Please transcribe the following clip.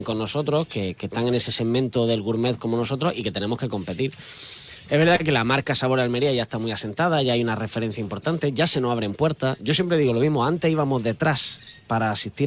con nosotros, que están en ese segmento del gourmet como nosotros y que tenemos que competir. Es verdad que la marca Sabor Almería ya está muy asentada, ya hay una referencia importante, ya se nos abren puertas. Yo siempre digo lo mismo, antes íbamos detrás para asistir